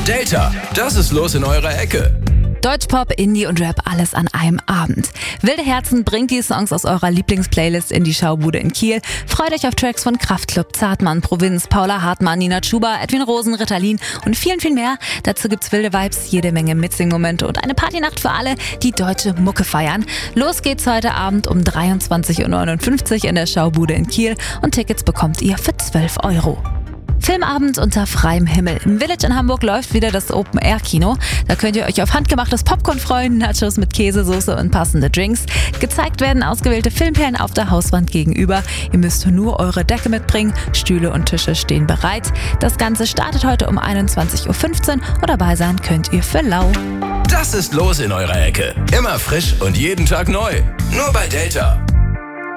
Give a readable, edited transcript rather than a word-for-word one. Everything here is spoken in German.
Delta, das ist los in eurer Ecke. Deutschpop, Indie und Rap, alles an einem Abend. Wilde Herzen bringt die Songs aus eurer Lieblingsplaylist in die Schaubude in Kiel. Freut euch auf Tracks von Kraftklub, Zartmann, Provinz, Paula Hartmann, Nina Chuba, Edwin Rosen, Ritalin und vielen, viel mehr. Dazu gibt's wilde Vibes, jede Menge Mitsing-Momente und eine Partynacht für alle, die deutsche Mucke feiern. Los geht's heute Abend um 23:59 Uhr in der Schaubude in Kiel und Tickets bekommt ihr für 12 €. Filmabend unter freiem Himmel. Im Village in Hamburg läuft wieder das Open-Air-Kino. Da könnt ihr euch auf handgemachtes Popcorn freuen, Nachos mit Käsesoße und passende Drinks. Gezeigt werden ausgewählte Filmperlen auf der Hauswand gegenüber. Ihr müsst nur eure Decke mitbringen. Stühle und Tische stehen bereit. Das Ganze startet heute um 21:15 Uhr und dabei sein könnt ihr für lau. Das ist los in eurer Ecke. Immer frisch und jeden Tag neu. Nur bei Delta.